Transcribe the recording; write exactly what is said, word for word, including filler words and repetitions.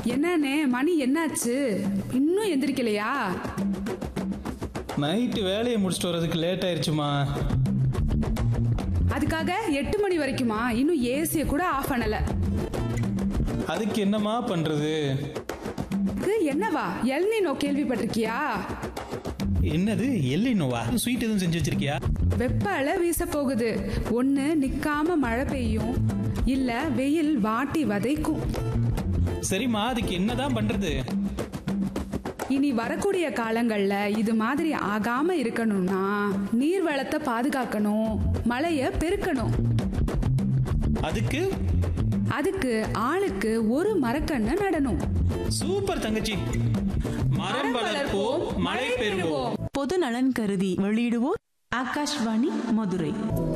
என்னண்ணே மணி என்னாச்சு? இன்னும் எந்திரிக்கலையா? நைட்டு வேலையை முடிச்சுட்டு வர்றதுக்கு லேட் ஆயிடுச்சுமா. அதுக்காக எட்டு மணி வரைக்குமா? இன்னும் ஏசியை கூட ஆஃப் பண்ணல. அதுக்கு என்னமா பண்றது? என்னவா எல்னினோ கேள்விப்பட்டிருக்கியா? என்னது எல்னினோவா? ஸ்வீட் எதுவும் செஞ்சு வச்சிருக்கியா? வெப்ப அலை வீச போகுது. ஒண்ணு நிக்காம மழை பெய்யும், இல்ல வெயில் வாட்டி வதைக்கும். சரிம்மா, அதுக்கு என்னதான் பண்றது? இனி வரக்கூடிய காலங்கள்ல இது மாதிரி ஆகாம இருக்கணும்னா நீர் வளத்தை பாதுகாக்கணும், மழைய பெருக்கணும். அதுக்கு அதுக்கு ஆளுக்கு ஒரு மரக்கண்ணை நடணும். சூப்பர் தங்கச்சி. மரம் வளர்ப்போம், மழை பெறுவோம். பொது நலன் கருதி வெளியிடுவோர் ஆகாஷ்வாணி மதுரை.